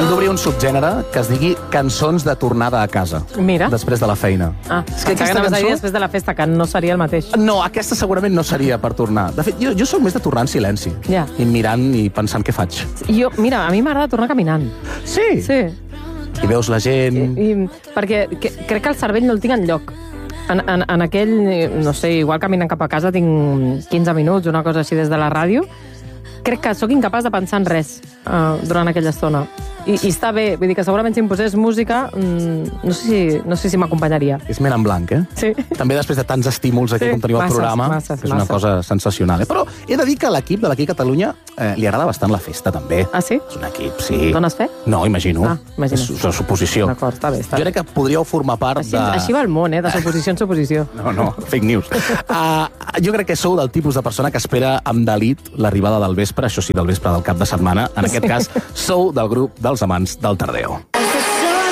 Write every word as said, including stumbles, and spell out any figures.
Hem d'obrir un subgènere que es digui cançons de tornada a casa. Mira. Després de la feina. Ah, és que aquesta cançó... dir després de la festa, que no seria el mateix. No, aquesta segurament no seria per tornar. De fet, jo, jo soc més de tornar en silenci. Ja. I mirant i pensant què faig. Jo, mira, a mi m'agrada tornar caminant. Sí? Sí. I veus la gent... I, i, perquè que, crec que el cervell no el tinc enlloc. En, en, en aquell, no sé, igual caminant cap a casa tinc quinze minuts, una cosa així des de la ràdio. Crec que sóc incapaç de pensar en res uh, durant aquella estona. I, I està bé, vull dir que segurament si em posés música mm, no sé si, no sé si m'acompanyaria. És ment en blanc, eh? Sí. També després de tants estímuls aquí Sí, com teniu al masses, programa, masses, és una masses. cosa sensacional. Eh? Però he de dir que l'equip de l'Aquí Catalunya eh, li agrada bastant la festa, també. Ah, sí? És un equip, sí. Dones fe? No, imagino. Ah, imagino. És una suposició. D'acord, està bé. Està Jo bé. crec que podríeu formar part Així, de... així va el món, eh? De suposició en suposició. No, no, fake news. Uh, jo crec que sou del tipus de persona que espera amb delit l'arribada del vespre, això sí, del vespre del cap de setmana. En aquest cas, sou del grup dels amants del Tardeo.